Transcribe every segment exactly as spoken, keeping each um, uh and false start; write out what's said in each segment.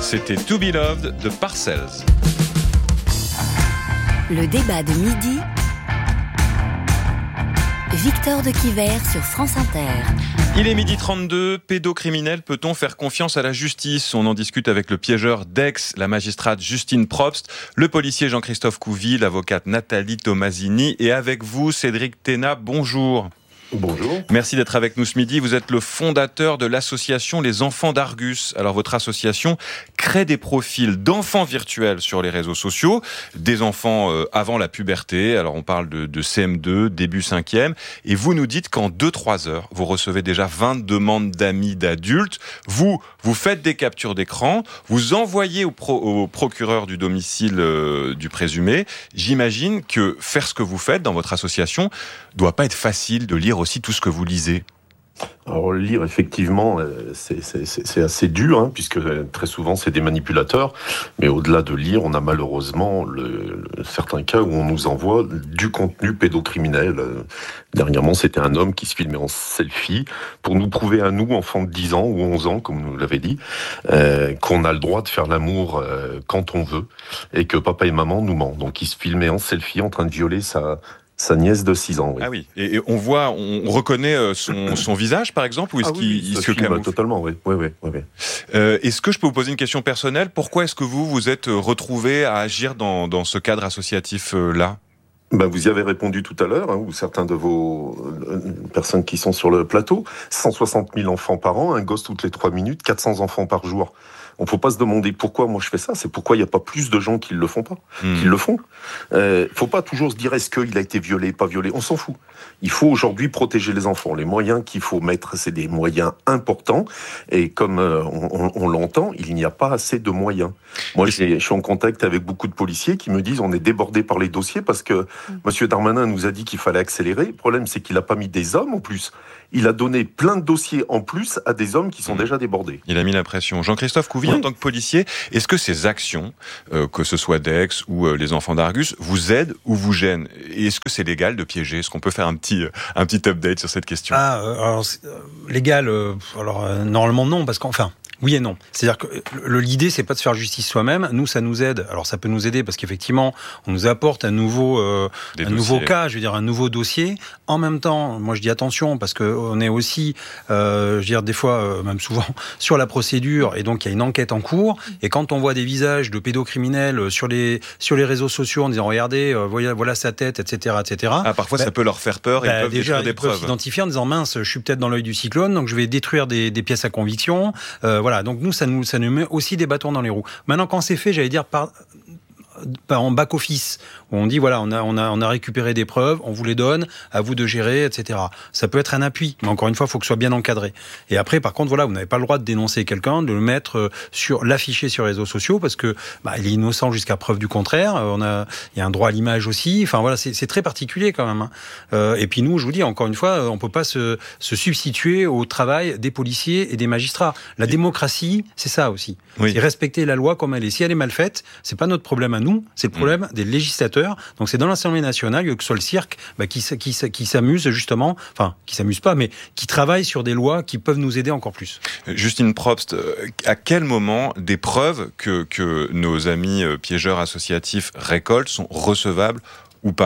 C'était To Be Loved de Parcells. Le débat de midi, Victor de Quiver sur France Inter. Il est midi trente-deux, pédocriminel, peut-on faire confiance à la justice ? On en discute avec le piégeur d'Aix, la magistrate Justine Probst, le policier Jean-Christophe Couvi, l'avocate Nathalie Tomasini et avec vous Cédric Thénat, bonjour. Bonjour. Merci d'être avec nous ce midi. Vous êtes le fondateur de l'association Les Enfants d'Argus. Alors votre association crée des profils d'enfants virtuels sur les réseaux sociaux, des enfants euh, avant la puberté. Alors on parle de, de C M deux, début cinquième. Et vous nous dites qu'en deux à trois heures, vous recevez déjà vingt demandes d'amis d'adultes. Vous, vous faites des captures d'écran, vous envoyez au, pro, au procureur du domicile euh, du présumé. J'imagine que faire ce que vous faites dans votre association doit pas être facile de lire aussi tout ce que vous lisez. Alors lire, effectivement, c'est, c'est, c'est assez dur, hein, puisque très souvent c'est des manipulateurs, mais au-delà de lire, on a malheureusement le, le, certains cas où on nous envoie du contenu pédocriminel. Dernièrement, c'était un homme qui se filmait en selfie pour nous prouver à nous, enfants de dix ans ou onze ans, comme vous l'avez dit, euh, qu'on a le droit de faire l'amour euh, quand on veut, et que papa et maman nous mentent. Donc il se filmait en selfie en train de violer sa... Sa nièce de six ans, oui. Ah oui, et, et on voit, on reconnaît son, son visage, par exemple, ou est-ce ah oui, qu'il il se, se filme camoufle ? Totalement, oui. oui, oui, oui, oui. Euh, est-ce que je peux vous poser une question personnelle ? Pourquoi est-ce que vous vous êtes retrouvé à agir dans, dans ce cadre associatif-là ? Ben, vous y avez répondu tout à l'heure, hein, ou certains de vos euh, personnes qui sont sur le plateau. cent soixante mille enfants par an, un gosse toutes les trois minutes, quatre cents enfants par jour. On ne peut pas se demander pourquoi moi je fais ça, c'est pourquoi il n'y a pas plus de gens qui ne le font pas, mmh. qui le font. Il euh, ne faut pas toujours se dire est-ce qu'il a été violé, pas violé, on s'en fout. Il faut aujourd'hui protéger les enfants. Les moyens qu'il faut mettre, c'est des moyens importants, et comme euh, on, on, on l'entend, il n'y a pas assez de moyens. Moi je suis en contact avec beaucoup de policiers qui me disent on est débordés par les dossiers parce que mmh. M. Darmanin nous a dit qu'il fallait accélérer. Le problème c'est qu'il n'a pas mis des hommes en plus. Il a donné plein de dossiers en plus à des hommes qui sont mmh. déjà débordés. Il a mis la pression. Jean-Christophe Couvi, oui. En tant que policier, est-ce que ces actions, euh, que ce soit d'Aix ou euh, les enfants d'Argus, vous aident ou vous gênent ? Et est-ce que c'est légal de piéger ? Est-ce qu'on peut faire un petit, euh, un petit update sur cette question ? Ah, euh, alors, euh, légal, euh, alors euh, normalement non, parce qu'enfin... Oui et non. C'est-à-dire que le, l'idée, c'est pas de faire justice soi-même. Nous, ça nous aide. Alors, ça peut nous aider parce qu'effectivement, on nous apporte un nouveau, euh, un dossiers. nouveau cas, je veux dire, un nouveau dossier. En même temps, moi, je dis attention parce que on est aussi, euh, je veux dire, des fois, euh, même souvent, sur la procédure et donc il y a une enquête en cours. Et quand on voit des visages de pédocriminels sur les sur les réseaux sociaux en disant regardez, euh, voilà, voilà sa tête, et cetera, et cetera. Ah, parfois, bah, ça peut leur faire peur. Et bah, ils peuvent déjà, détruire des ils preuves. Peuvent s'identifier en disant mince, je suis peut-être dans l'œil du cyclone, donc je vais détruire des, des pièces à conviction. Euh, Voilà, donc nous, ça nous, ça nous met aussi des bâtons dans les roues. Maintenant, quand c'est fait, j'allais dire par, par en back office, où on dit voilà, on a, on a, on a récupéré des preuves, on vous les donne, à vous de gérer, et cetera. Ça peut être un appui, mais encore une fois, il faut que ce soit bien encadré. Et après, par contre, voilà, vous n'avez pas le droit de dénoncer quelqu'un, de le mettre sur, l'afficher sur les réseaux sociaux, parce que bah, il est innocent jusqu'à preuve du contraire. On a, il y a un droit à l'image aussi. Enfin voilà, c'est, c'est très particulier quand même. Hein. Euh, et puis nous, je vous dis encore une fois, on peut pas se, se substituer au travail des policiers et des magistrats. La et... démocratie, c'est ça aussi. Oui. C'est respecter la loi comme elle est. Si elle est mal faite, c'est pas notre problème à nous, c'est le problème mmh. des législateurs. Donc c'est dans l'Assemblée nationale que soit le cirque bah, qui, qui, qui s'amuse justement, enfin qui s'amuse pas, mais qui travaille sur des lois qui peuvent nous aider encore plus. Justine Probst, à quel moment des preuves que, que nos amis piégeurs associatifs récoltent sont recevables ou pas ?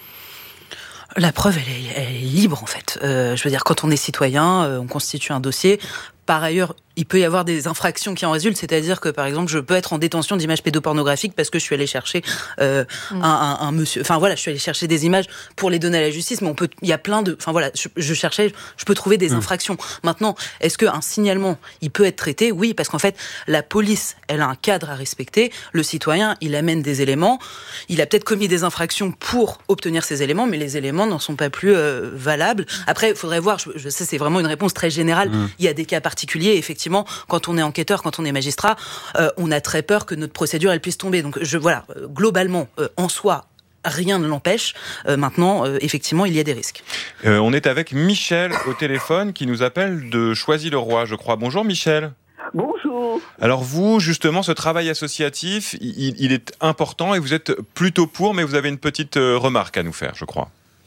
La preuve, elle est, elle est libre en fait. Euh, je veux dire, quand on est citoyen, euh, on constitue un dossier. Par ailleurs, il peut y avoir des infractions qui en résultent, c'est-à-dire que, par exemple, je peux être en détention d'images pédopornographiques parce que je suis allé chercher euh, mmh. un, un, un monsieur... Enfin, voilà, je suis allé chercher des images pour les donner à la justice, mais on peut... Il y a plein de... Enfin, voilà, je, je cherchais... Je peux trouver des mmh. infractions. Maintenant, est-ce qu'un signalement, il peut être traité ? Oui, parce qu'en fait, la police, elle a un cadre à respecter. Le citoyen, il amène des éléments. Il a peut-être commis des infractions pour obtenir ces éléments, mais les éléments n'en sont pas plus euh, valables. Après, il faudrait voir... Je, je sais, c'est vraiment une réponse très générale. Mmh. Il y a des cas particuliers, effectivement. Quand on est enquêteur, quand on est magistrat, euh, on a très peur que notre procédure elle puisse tomber. Donc je voilà, euh, globalement, euh, en soi, rien ne l'empêche. Euh, maintenant, euh, effectivement, il y a des risques. Euh, on est avec Michel au téléphone qui nous appelle de Choisy-le-Roi, je crois. Bonjour Michel. Bonjour. Alors vous, justement, ce travail associatif, il, il est important et vous êtes plutôt pour, mais vous avez une petite remarque à nous faire, je crois.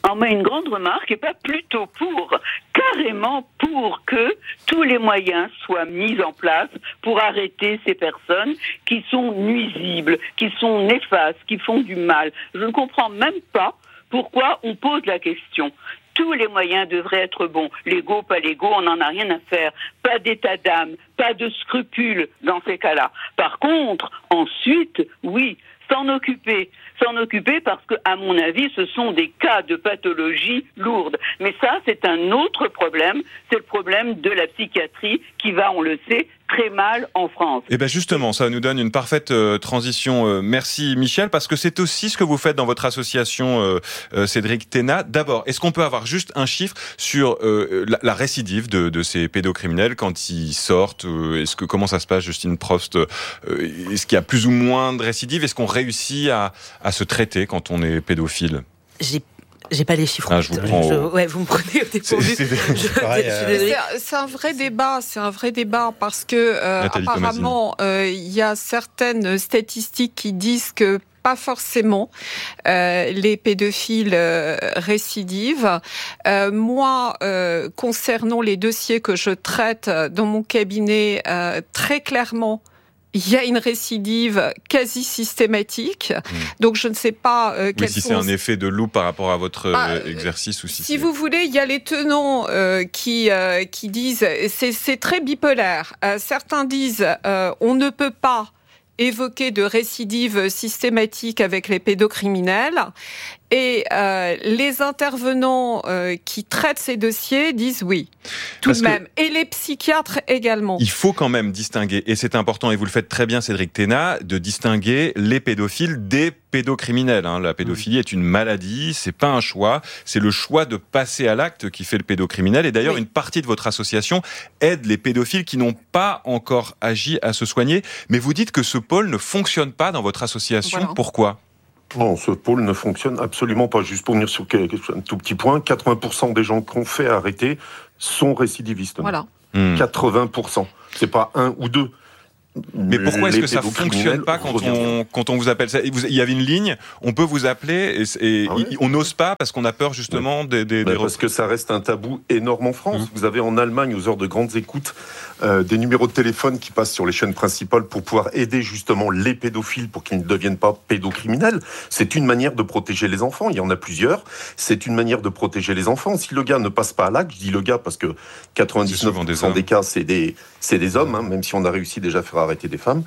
Alors moi, une grande remarque, et pas plutôt pour, carrément pour que tous les moyens soient mis en place pour arrêter ces personnes qui sont nuisibles, qui sont néfastes, qui font du mal. Je ne comprends même pas pourquoi on pose la question. Tous les moyens devraient être bons. Légaux, pas légaux, on n'en a rien à faire. Pas d'état d'âme, pas de scrupules dans ces cas-là. Par contre, ensuite, oui, s'en occuper. S'en occuper parce que, à mon avis, ce sont des cas de pathologie lourde. Mais ça, c'est un autre problème. C'est le problème de la psychiatrie qui va, on le sait, très mal en France. Et bien justement, ça nous donne une parfaite euh, transition. Euh, merci Michel, parce que c'est aussi ce que vous faites dans votre association euh, euh, Cédric Thénat. D'abord, est-ce qu'on peut avoir juste un chiffre sur euh, la, la récidive de, de ces pédocriminels quand ils sortent euh, Est-ce que comment ça se passe, Justine Prost euh, Est-ce qu'il y a plus ou moins de récidives Est-ce qu'on réussit à, à se traiter quand on est pédophile? J'ai J'ai pas les chiffres. Ah, je vous prends je, au... ouais, vous me prenez au dépourvu. C'est, c'est... Je, je suis c'est, c'est un vrai débat. C'est un vrai débat parce que euh, apparemment il euh, y a certaines statistiques qui disent que pas forcément euh, les pédophiles euh, récidivent. Euh, moi, euh, concernant les dossiers que je traite dans mon cabinet, euh, très clairement, il y a une récidive quasi systématique. Mmh. Donc, je ne sais pas euh, quels oui, si sont... c'est un effet de loup par rapport à votre bah, euh, exercice ou si, si c'est... vous voulez, il y a les tenants euh, qui euh, qui disent c'est c'est très bipolaire. Euh, certains disent euh, on ne peut pas évoquer de récidive systématique avec les pédocriminels. Et euh, les intervenants euh, qui traitent ces dossiers disent oui, tout Parce de même. Et les psychiatres également. Il faut quand même distinguer, et c'est important, et vous le faites très bien, Cédric Thénat, de distinguer les pédophiles des pédocriminels. Hein. La pédophilie mmh. est une maladie, c'est pas un choix, c'est le choix de passer à l'acte qui fait le pédocriminel. Et d'ailleurs, oui. une partie de votre association aide les pédophiles qui n'ont pas encore agi à se soigner. Mais vous dites que ce pôle ne fonctionne pas dans votre association. Voilà. Pourquoi ? Non, ce pôle ne fonctionne absolument pas. Juste pour venir sur un tout petit point, quatre-vingts pour cent des gens qu'on fait arrêter sont récidivistes. Voilà. Mmh. quatre-vingts pour cent. C'est pas un ou deux. Mais pourquoi est-ce que ça fonctionne pas quand on, quand on vous appelle ça? Il y avait une ligne, on peut vous appeler et, et ah ouais. on n'ose pas parce qu'on a peur justement ouais. des, des, des... Parce que ça reste un tabou énorme en France. Mmh. Vous avez en Allemagne, aux heures de grandes écoutes, euh, des numéros de téléphone qui passent sur les chaînes principales pour pouvoir aider justement les pédophiles pour qu'ils ne deviennent pas pédocriminels. C'est une manière de protéger les enfants. Il y en a plusieurs. C'est une manière de protéger les enfants. Si le gars ne passe pas à l'acte, je dis le gars parce que quatre-vingt-dix-neuf pour cent des, des cas, c'est des, c'est des hommes, hein, même si on a réussi déjà à faire arrêter des femmes.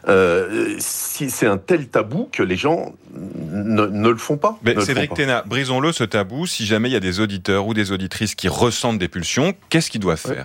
Euh, si c'est un tel tabou que les gens ne, ne le font pas. Mais Cédric Thénat, brisons-le ce tabou. Si jamais il y a des auditeurs ou des auditrices qui ressentent des pulsions, qu'est-ce qu'ils doivent faire ?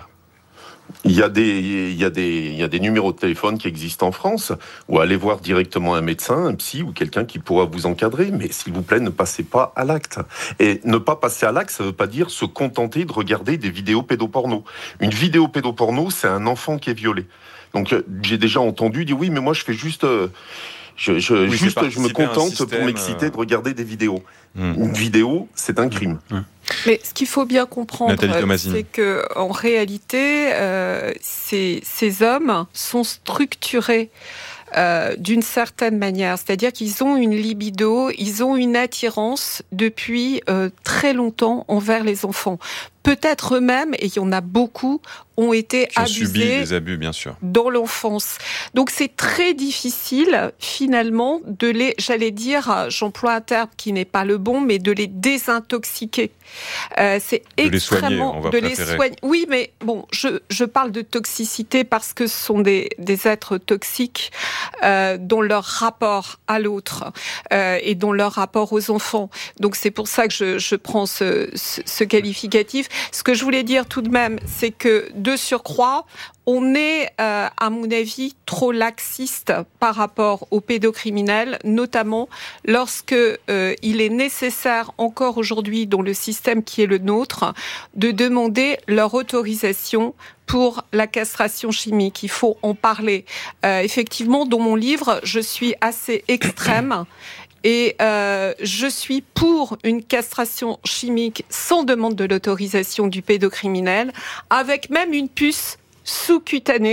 Il y a des, il y a des, il y a des numéros de téléphone qui existent en France, ou allez voir directement un médecin, un psy ou quelqu'un qui pourra vous encadrer. Mais s'il vous plaît, ne passez pas à l'acte. Et ne pas passer à l'acte, ça ne veut pas dire se contenter de regarder des vidéos pédoporno. Une vidéo pédoporno, c'est un enfant qui est violé. Donc euh, j'ai déjà entendu dire oui, mais moi je fais juste, euh, je, je, oui, juste, je me contente système, pour m'exciter euh... de regarder des vidéos. Mmh. Une vidéo, c'est un crime. Mmh. Mais ce qu'il faut bien comprendre, c'est que en réalité, euh, ces, ces hommes sont structurés euh, d'une certaine manière, c'est-à-dire qu'ils ont une libido, ils ont une attirance depuis euh, très longtemps envers les enfants. Peut-être eux-mêmes, et il y en a beaucoup, ont été Qui ont abusés subi des abus, bien sûr. dans l'enfance. Donc c'est très difficile, finalement, de les, j'allais dire, j'emploie un terme qui n'est pas le bon, mais de les désintoxiquer. Euh, c'est de extrêmement... les soigner, on va de préférer. les soigner. Oui, mais bon, je, je parle de toxicité parce que ce sont des, des êtres toxiques euh, dans leur rapport à l'autre euh, et dans leur rapport aux enfants. Donc c'est pour ça que je, je prends ce, ce, ce qualificatif. Ce que je voulais dire tout de même, c'est que de surcroît, on est, euh, à mon avis, trop laxiste par rapport aux pédocriminels, notamment lorsque euh, il est nécessaire encore aujourd'hui, dans le système qui est le nôtre, de demander leur autorisation pour la castration chimique. Il faut en parler. Euh, effectivement, dans mon livre, je suis assez extrême. Et euh, je suis pour une castration chimique sans demande de l'autorisation du pédocriminel, avec même une puce sous-cutanée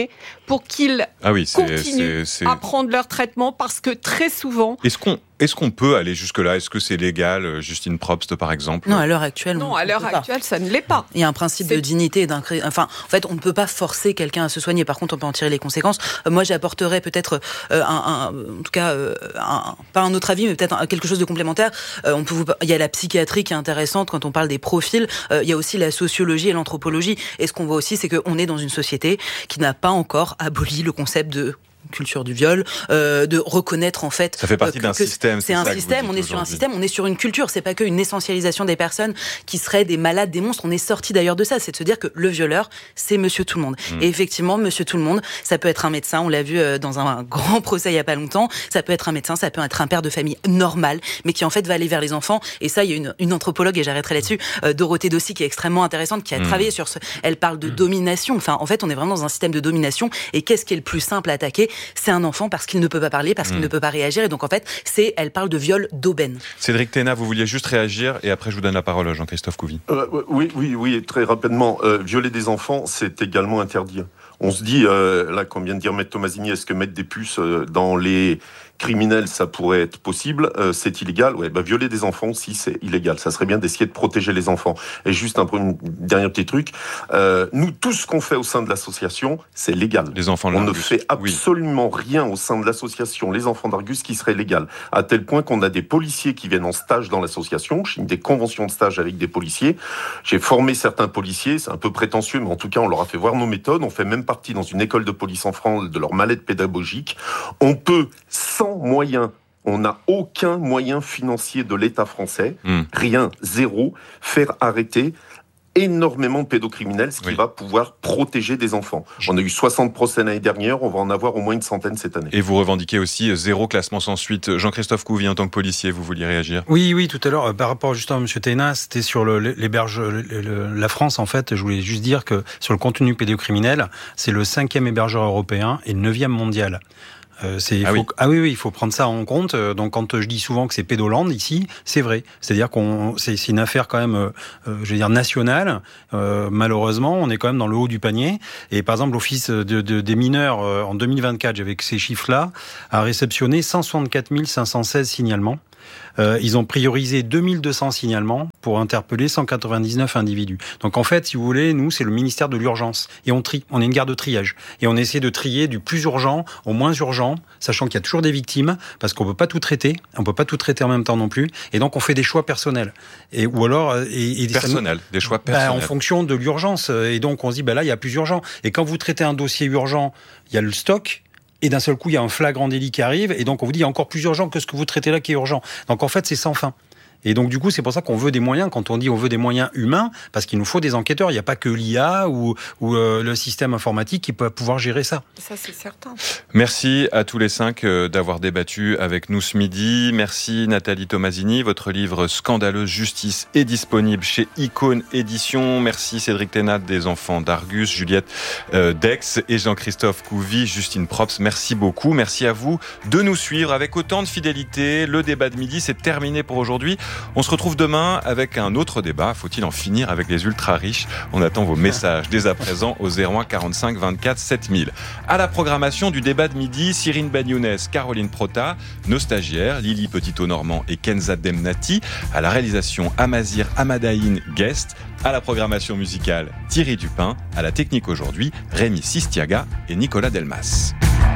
pour qu'ils ah oui, c'est, continuent c'est, c'est... à prendre leur traitement, parce que très souvent... Est-ce qu'on, est-ce qu'on peut aller jusque-là ? Est-ce que c'est légal, Justine Probst, par exemple ? Non, à l'heure actuelle, Non, on à l'heure peut pas. actuelle, ça ne l'est pas. Il y a un principe C'est... de dignité et d'un... Enfin, en fait, on ne peut pas forcer quelqu'un à se soigner. Par contre, on peut en tirer les conséquences. Euh, moi, j'apporterais peut-être euh, un, un, en tout cas, euh, un, pas un autre avis, mais peut-être un, quelque chose de complémentaire. Euh, on peut vous... Il y a la psychiatrie qui est intéressante quand on parle des profils. Euh, il y a aussi la sociologie et l'anthropologie. Et ce qu'on voit aussi, c'est qu'on est dans une société qui n'a pas encore aboli le concept de culture du viol, euh, de reconnaître en fait. Ça fait partie euh, d'un système. C'est, c'est un système. On est sur un système. On est sur une culture. C'est pas que une essentialisation des personnes qui seraient des malades, des monstres. On est sorti d'ailleurs de ça. C'est de se dire que le violeur, c'est Monsieur Tout le Monde. Mmh. Et effectivement, Monsieur Tout le Monde, ça peut être un médecin. On l'a vu euh, dans un grand procès il y a pas longtemps. Ça peut être un médecin. Ça peut être un père de famille normal, mais qui en fait va aller vers les enfants. Et ça, il y a une, une anthropologue et j'arrêterai là-dessus, euh, Dorothée Dossi, qui est extrêmement intéressante, qui a mmh. travaillé sur ce. Elle parle de mmh. domination. Enfin, en fait, on est vraiment dans un système de domination. Et qu'est-ce qui est le plus simple à attaquer ? C'est un enfant parce qu'il ne peut pas parler, parce qu'il mmh. ne peut pas réagir. Et donc, en fait, c'est, elle parle de viol d'aubaine. Cédric Thénat, vous vouliez juste réagir et après, je vous donne la parole à Jean-Christophe Couvi. Euh, oui, oui, oui, très rapidement. Euh, violer des enfants, c'est également interdit. On se dit, euh, là, comme vient de dire Maître Tomasini, est-ce que mettre des puces euh, dans les criminels, ça pourrait être possible, euh, c'est illégal. Ouais, bah, violer des enfants aussi, c'est illégal. Ça serait bien d'essayer de protéger les enfants. Et juste un peu une dernière petit truc. Euh, nous, tout ce qu'on fait au sein de l'association, c'est légal. Les enfants On ne fait absolument oui. rien au sein de l'association, les enfants d'Argus, qui serait légal. À tel point qu'on a des policiers qui viennent en stage dans l'association. Je signe des conventions de stage avec des policiers. J'ai formé certains policiers. C'est un peu prétentieux, mais en tout cas, on leur a fait voir nos méthodes. On fait même partie dans une école de police en France de leur mallette pédagogique. On peut, sans moyens, on n'a aucun moyen financier de l'État français, mmh. rien, zéro, faire arrêter énormément de pédocriminels, ce qui oui. va pouvoir protéger des enfants. On a eu soixante procès l'année dernière, on va en avoir au moins une centaine cette année. Et vous revendiquez aussi zéro classement sans suite. Jean-Christophe Couvi, en tant que policier, vous vouliez réagir ? Oui, oui, tout à l'heure, par rapport justement à M. Thénat, c'était sur le, l'héberge, le, le, la France, en fait, je voulais juste dire que sur le contenu pédocriminel, c'est le cinquième hébergeur européen et le neuvième mondial. Euh, c'est, ah, faut, oui. ah oui, oui, il faut prendre ça en compte. Donc, quand je dis souvent que c'est Pédoland ici, c'est vrai. C'est-à-dire qu'on, c'est, c'est une affaire quand même, euh, je veux dire nationale. Euh, malheureusement, on est quand même dans le haut du panier. Et par exemple, l'Office de, de, des mineurs euh, en deux mille vingt-quatre, j'avais ces chiffres-là, a réceptionné cent soixante-quatre mille cinq cent seize signalements. Euh, ils ont priorisé deux mille deux cents signalements pour interpeller cent quatre-vingt-dix-neuf individus. Donc en fait, si vous voulez, nous, c'est le ministère de l'urgence. Et on trie, on est une gare de triage. Et on essaie de trier du plus urgent au moins urgent, sachant qu'il y a toujours des victimes, parce qu'on peut pas tout traiter, on peut pas tout traiter en même temps non plus. Et donc on fait des choix personnels. Et, ou alors... Et, et personnels, nous, des choix personnels. Bah, en fonction de l'urgence. Et donc on se dit, bah là, il y a plus urgent. Et quand vous traitez un dossier urgent, il y a le stock. Et d'un seul coup, il y a un flagrant délit qui arrive, et donc on vous dit il y a encore plus urgent que ce que vous traitez là qui est urgent. Donc en fait, c'est sans fin. Et donc du coup, c'est pour ça qu'on veut des moyens. Quand on dit on veut des moyens humains, parce qu'il nous faut des enquêteurs. Il n'y a pas que l'I A ou, ou euh, le système informatique qui peut pouvoir gérer ça. Ça, c'est certain. Merci à tous les cinq d'avoir débattu avec nous ce midi. Merci Nathalie Tomasini. Votre livre Scandaleuse Justice est disponible chez Icône Éditions. Merci Cédric Thénat des Enfants d'Argus, Juliette euh, Dex et Jean-Christophe Couvi, Justine Probst. Merci beaucoup. Merci à vous de nous suivre avec autant de fidélité. Le débat de midi, c'est terminé pour aujourd'hui. On se retrouve demain avec un autre débat. Faut-il en finir avec les ultra-riches ? On attend vos messages dès à présent au zéro un quarante-cinq vingt-quatre sept mille. À la programmation du débat de midi, Cyrine Bagnounès, Caroline Prota, nos stagiaires, Lily Petito-Normand et Kenza Demnati. À la réalisation, Amazir Amadaïn, guest. À la programmation musicale, Thierry Dupin. À la technique aujourd'hui, Rémi Sistiaga et Nicolas Delmas.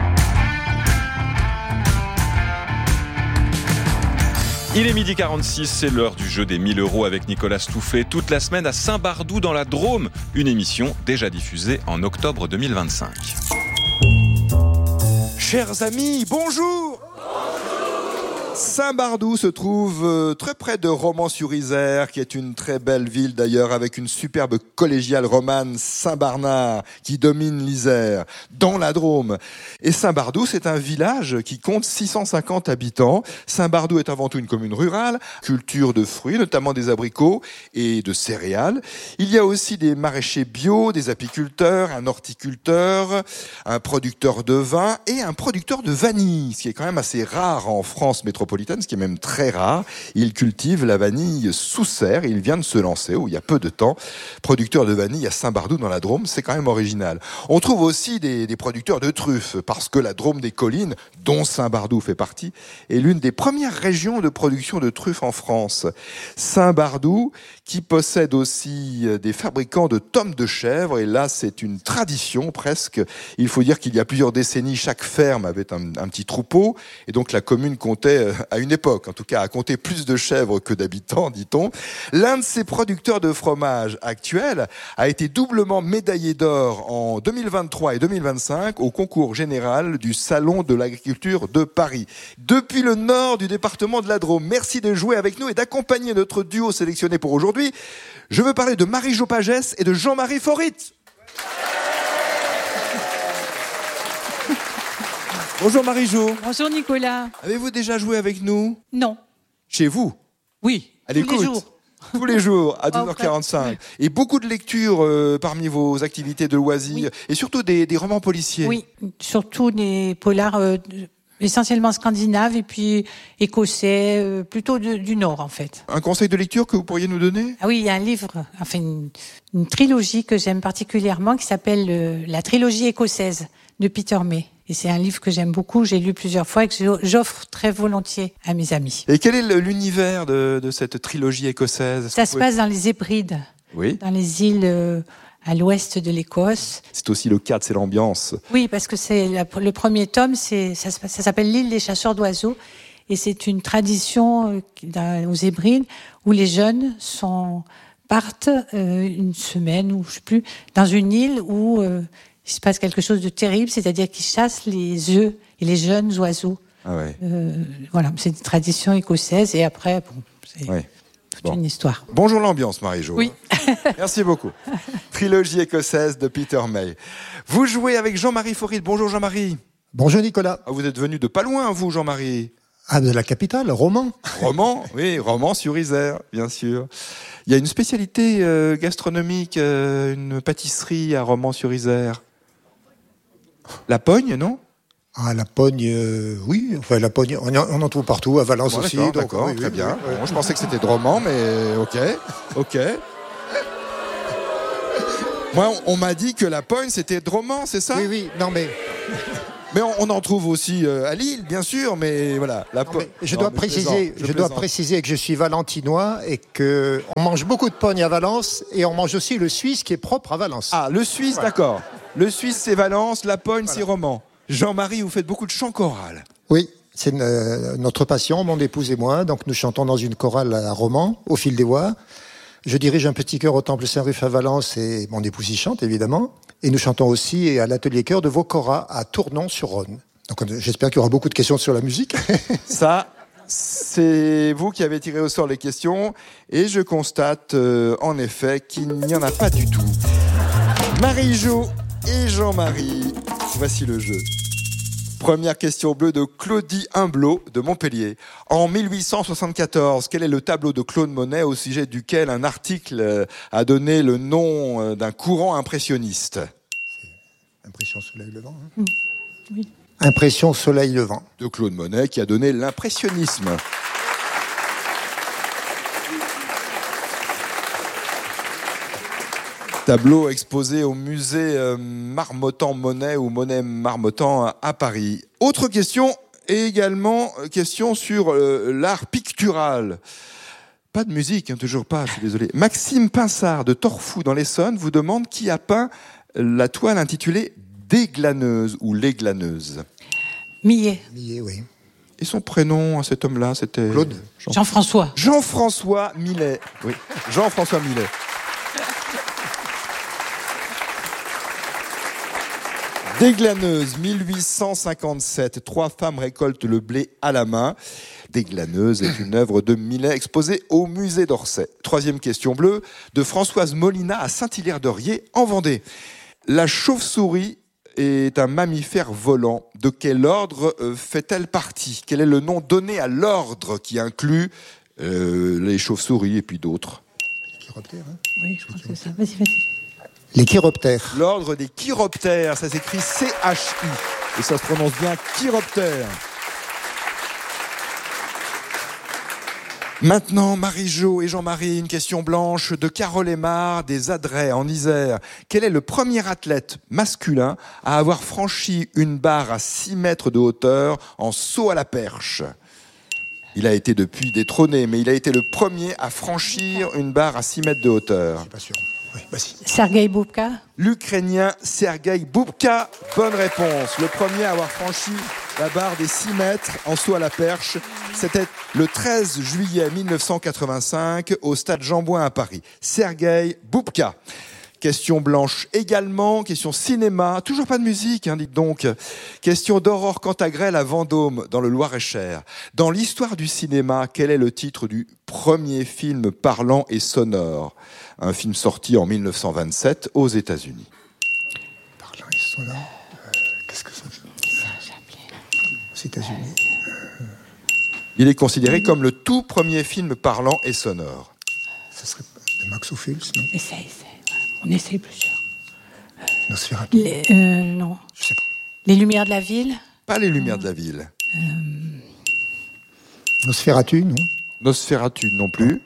Il est midi quarante-six, c'est l'heure du jeu des mille euros avec Nicolas Stouffet, toute la semaine à Saint-Bardou dans la Drôme. Une émission déjà diffusée en octobre deux mille vingt-cinq. Chers amis, bonjour. Saint-Bardou se trouve euh, très près de Romans-sur-Isère, qui est une très belle ville d'ailleurs, avec une superbe collégiale romane Saint-Barnard qui domine l'Isère, dans la Drôme. Et Saint-Bardou, c'est un village qui compte six cent cinquante habitants. Saint-Bardou est avant tout une commune rurale, culture de fruits, notamment des abricots et de céréales. Il y a aussi des maraîchers bio, des apiculteurs, un horticulteur, un producteur de vin et un producteur de vanille, ce qui est quand même assez rare en France métropolitaine. métropolitaine, ce qui est même très rare. Il cultive la vanille sous serre. Il vient de se lancer, où il y a peu de temps, producteur de vanille à Saint-Bardou dans la Drôme. C'est quand même original. On trouve aussi des, des producteurs de truffes, parce que la Drôme des collines, dont Saint-Bardou fait partie, est l'une des premières régions de production de truffes en France. Saint-Bardou, qui possède aussi des fabricants de tomes de chèvre, et là c'est une tradition presque. Il faut dire qu'il y a plusieurs décennies, chaque ferme avait un, un petit troupeau, et donc la commune comptait, à une époque en tout cas, a compté plus de chèvres que d'habitants, dit-on. L'un de ces producteurs de fromage actuels a été doublement médaillé d'or en deux mille vingt-trois et deux mille vingt-cinq au concours général du Salon de l'agriculture de Paris. Depuis le nord du département de la Drôme, merci de jouer avec nous et d'accompagner notre duo sélectionné pour aujourd'hui. Je veux parler de Marie-Jo Pagès et de Jean-Marie Faurit. Bonjour Marie-Jo. Bonjour Nicolas. Avez-vous déjà joué avec nous? Non. Chez vous? Oui, à tous l'écoute. les jours. Tous les jours, à douze heures quarante-cinq. Et beaucoup de lectures euh, parmi vos activités de loisirs, oui. Et surtout des, des romans policiers. Oui, surtout des polars euh, essentiellement scandinaves et puis écossais, euh, plutôt de, du Nord en fait. Un conseil de lecture que vous pourriez nous donner? Ah oui, il y a un livre, enfin une, une trilogie que j'aime particulièrement qui s'appelle euh, la trilogie écossaise de Peter May. Et c'est un livre que j'aime beaucoup, j'ai lu plusieurs fois et que j'offre très volontiers à mes amis. Et quel est l'univers de, de cette trilogie écossaise? Ça se pouvez... passe dans les Hébrides, oui. Dans les îles euh, à l'ouest de l'Écosse. C'est aussi le cadre, c'est l'ambiance. Oui, parce que c'est la, le premier tome, c'est, ça, ça s'appelle l'île des chasseurs d'oiseaux. Et c'est une tradition euh, aux Hébrides où les jeunes sont, partent euh, une semaine, ou je sais plus, dans une île où... Euh, il se passe quelque chose de terrible, c'est-à-dire qu'ils chassent les œufs et les jeunes oiseaux. Ah ouais. euh, voilà, c'est une tradition écossaise et après, bon, c'est ouais. toute bon. une histoire. Bonjour l'ambiance, Marie-Jo. Oui. Merci beaucoup. Trilogie écossaise de Peter May. Vous jouez avec Jean-Marie Faurit. Bonjour Jean-Marie. Bonjour Nicolas. Ah, vous êtes venu de pas loin, vous, Jean-Marie? Ah, de la capitale, Romans. Romans, oui, Romans-sur-Isère, bien sûr. Il y a une spécialité euh, gastronomique, euh, une pâtisserie à Romans-sur-Isère. La Pogne, non? Ah, la Pogne, euh, oui. Enfin, la Pogne, on en, on en trouve partout, à Valence bon, aussi. D'accord, donc, d'accord oui, très oui, bien. Oui, oui. Bon, je pensais que c'était de Romans, mais ok, ok. Moi, on, on m'a dit que la Pogne, c'était de Romans, c'est ça? Oui, oui, non mais... Mais on, on en trouve aussi euh, à Lille, bien sûr, mais voilà. La po... Je non, dois mais préciser, je, je dois préciser que je suis valentinois et que on mange beaucoup de pogne à Valence et on mange aussi le suisse qui est propre à Valence. Ah, le suisse, voilà. D'accord. Le suisse, c'est Valence, la Pogne, voilà. C'est Romans. Jean-Marie, vous faites beaucoup de chants chorales. Oui, c'est euh, notre passion, mon épouse et moi. Donc nous chantons dans une chorale à Romans, au fil des voix. Je dirige un petit chœur au Temple Saint-Ruf à Valence et mon épouse y chante, évidemment. Et nous chantons aussi à l'atelier chœur de Vocora à Tournon-sur-Rhône. Donc j'espère qu'il y aura beaucoup de questions sur la musique. Ça, c'est vous qui avez tiré au sort les questions. Et je constate, euh, en effet, qu'il n'y en a pas du tout. Marie-Jo et Jean-Marie, voici le jeu. Première question bleue de Claudie Humblot de Montpellier. En mille huit cent soixante-quatorze, quel est le tableau de Claude Monet au sujet duquel un article a donné le nom d'un courant impressionniste? Impression soleil levant. Hein. Oui. Impression soleil levant. De Claude Monet qui a donné l'impressionnisme. Tableau exposé au musée Marmottan-Monet ou Monet-Marmottan à Paris. Autre question, et également question sur euh, l'art pictural. Pas de musique, hein, toujours pas, je suis désolé. Maxime Pinsard de Torfou dans l'Essonne vous demande qui a peint la toile intitulée Des glaneuses ou Les glaneuses. Millet. Millet, oui. Et son prénom à cet homme-là, c'était... Claude. Jean... Jean-François. Jean-François Millet. Oui, Jean-François Millet. Des glaneuses, mille huit cent cinquante-sept. Trois femmes récoltent le blé à la main. Des glaneuses est une œuvre de Millet exposée au musée d'Orsay. Troisième question bleue, de Françoise Molina à Saint-Hilaire-de-Riez, en Vendée. La chauve-souris est un mammifère volant. De quel ordre fait-elle partie? Quel est le nom donné à l'ordre qui inclut euh, les chauves-souris et puis d'autres? Chiroptères, hein? Oui, je crois que c'est ça. Vas-y, vas-y. Les chiroptères. L'ordre des chiroptères, ça s'écrit C H I. Et ça se prononce bien chiroptères. Maintenant, Marie-Jo et Jean-Marie, une question blanche de Carole Aymar des Adrets en Isère. Quel est le premier athlète masculin à avoir franchi une barre à six mètres de hauteur en saut à la perche ? Il a été depuis détrôné, mais il a été le premier à franchir une barre à six mètres de hauteur. Je suis pas sûr. Oui, vas-y. Sergueï Boubka. L'Ukrainien Sergueï Boubka. Bonne réponse. Le premier à avoir franchi la barre des six mètres en saut à la perche. C'était le treize juillet mille neuf cent quatre-vingt-cinq au stade Jean-Bouin à Paris. Sergueï Boubka. Question blanche également, question cinéma, toujours pas de musique, hein, dites donc. Question d'Aurore Cantagrel à Vendôme, dans le Loir-et-Cher. Dans l'histoire du cinéma, quel est le titre du premier film parlant et sonore ? Un film sorti en mille neuf cent vingt-sept aux États-Unis. Parlant et sonore. Euh, Qu'est-ce que ça fait ? Aux États-Unis. Euh, Il est considéré comme le tout premier film parlant et sonore. Ça serait de Max Ophuls, non ? Essaye, essaye. On essaye plusieurs. Nosferatu. Les, euh, non. Je sais pas. Les Lumières de la ville. Pas les Lumières de la ville. Euh, Nosferatu, non ? Nosferatu non plus.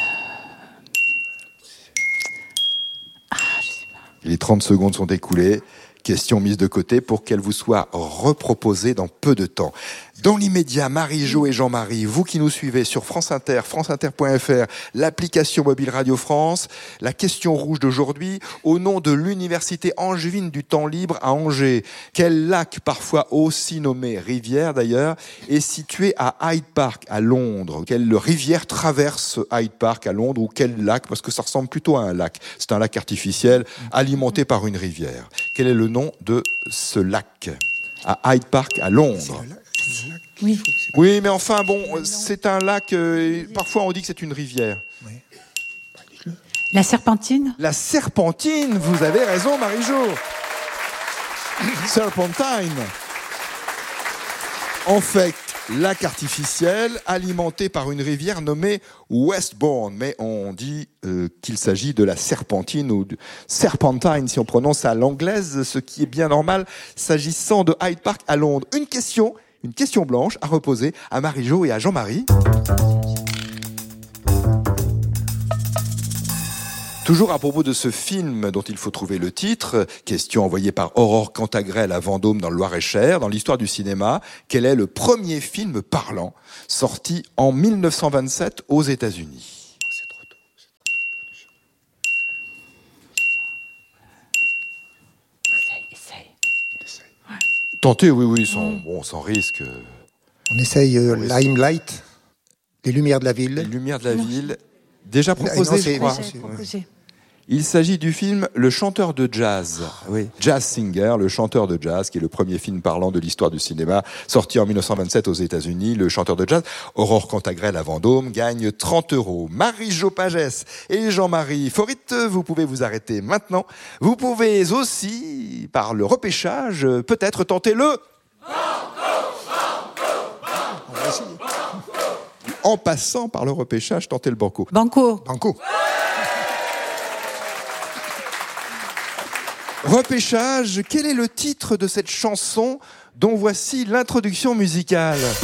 ah, je sais pas. Les trente secondes sont écoulées. Question mise de côté pour qu'elle vous soit reproposée dans peu de temps. Dans l'immédiat, Marie-Jo et Jean-Marie, vous qui nous suivez sur France Inter, franceinter point f r, l'application mobile Radio France, la question rouge d'aujourd'hui, au nom de l'Université angevine du temps libre à Angers, quel lac, parfois aussi nommé rivière d'ailleurs, est situé à Hyde Park à Londres ? Quelle rivière traverse Hyde Park à Londres ou quel lac ? Parce que ça ressemble plutôt à un lac. C'est un lac artificiel alimenté par une rivière. Quel est le nom de ce lac à Hyde Park à Londres ? Oui. Oui, mais enfin, bon, c'est un lac, euh, parfois on dit que c'est une rivière. Oui. La Serpentine. La Serpentine, vous avez raison, Marie-Jo. Serpentine. En fait, lac artificiel alimenté par une rivière nommée Westbourne. Mais on dit euh, qu'il s'agit de la Serpentine ou de Serpentine si on prononce à l'anglaise, ce qui est bien normal s'agissant de Hyde Park à Londres. Une question, une question blanche à reposer à Marie-Jo et à Jean-Marie. Toujours à propos de ce film dont il faut trouver le titre, question envoyée par Aurore Cantagrel à Vendôme dans le Loir-et-Cher, dans l'histoire du cinéma, quel est le premier film parlant sorti en mille neuf cent vingt-sept aux États-Unis ? C'est trop tôt. Essaye, essaye. Tentez, oui, oui, sans, bon, sans risque. On essaye euh, Oui, Limelight, Les Lumières de la Les ville. Lumières de la ville, déjà Non, proposé, c'est- je crois. c'est- Essaye, proposez. Il s'agit du film Le chanteur de jazz. Oui. Jazz Singer, le chanteur de jazz, qui est le premier film parlant de l'histoire du cinéma, sorti en mille neuf cent vingt-sept aux États-Unis. Le chanteur de jazz, Aurore Cantagrel à Vendôme, gagne trente euros. Marie-Jo Pagès et Jean-Marie Faurite, vous pouvez vous arrêter maintenant. Vous pouvez aussi, par le repêchage, peut-être tenter le... On va essayer. En passant par le repêchage, tenter le banco. Banco. Banco. Repêchage, quel est le titre de cette chanson dont voici l'introduction musicale ?